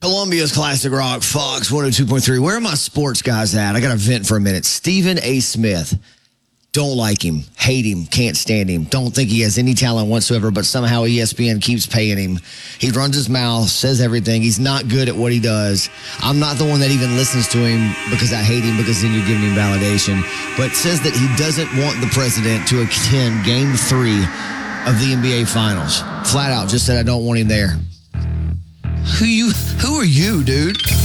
Columbia's Classic Rock, Fox 102.3. Where are my sports guys at? I got to vent for a minute. Stephen A. Smith. Don't like him, hate him, can't stand him, don't think he has any talent whatsoever, but somehow ESPN keeps paying him. He runs his mouth, says everything. He's not good at what he does. I'm not the one that even listens to him because I hate him, because then you're giving him validation, but says that he doesn't want the president to attend Game 3 of the NBA Finals. Flat out just said, I don't want him there. Who are you, dude?